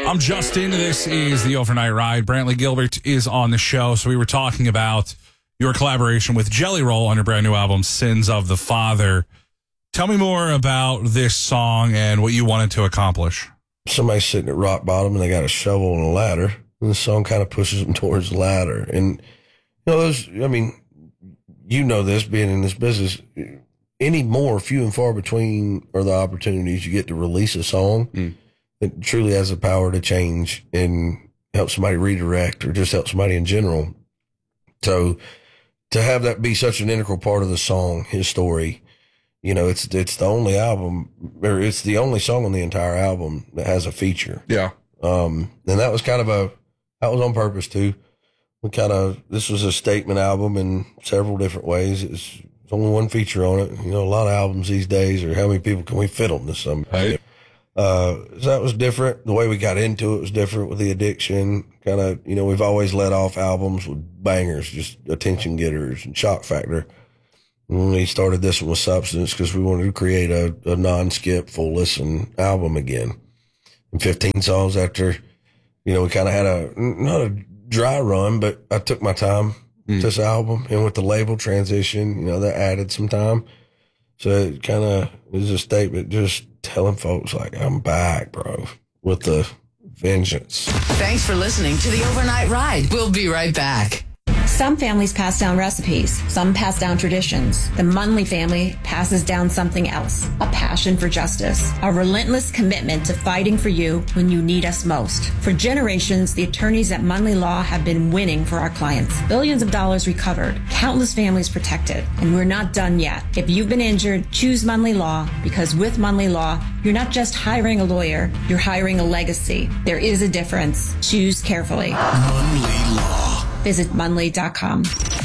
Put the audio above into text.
I'm Justin. This is the Overnight Ride. Brantley Gilbert is on the show. So we were talking about your collaboration with Jelly Roll on your brand new album, Sins of the Father. Tell me more about this song and what you wanted to accomplish. Somebody's sitting at rock bottom and they got a shovel and a ladder, and the song kind of pushes them towards the ladder. And, this, being in this business, any more few and far between are the opportunities you get to release a song that truly has the power to change and help somebody redirect or just help somebody in general. So to have that be such an integral part of the song, his story, it's the only album, or it's the only song on the entire album that has a feature. Yeah. And that was that was on purpose too. This was a statement album in several different ways. It's only one feature on it. A lot of albums these days are how many people can we fit on this song? Right. So that was different. The way we got into it was different with the addiction. We've always let off albums with bangers, just attention getters and shock factor. And we started this one with substance because we wanted to create a non-skip, full listen album again. And 15 songs after, we kind of had not a dry run, but I took my time with this album, and with the label transition, that added some time. So it kind of is a statement just telling folks, I'm back, bro, with the vengeance. Thanks for listening to the Overnight Ride. We'll be right back. Some families pass down recipes. Some pass down traditions. The Munley family passes down something else, a passion for justice, a relentless commitment to fighting for you when you need us most. For generations, the attorneys at Munley Law have been winning for our clients. Billions of dollars recovered, countless families protected, and we're not done yet. If you've been injured, choose Munley Law, because with Munley Law, you're not just hiring a lawyer, you're hiring a legacy. There is a difference. Choose carefully. Munley Law. Visit Munley.com.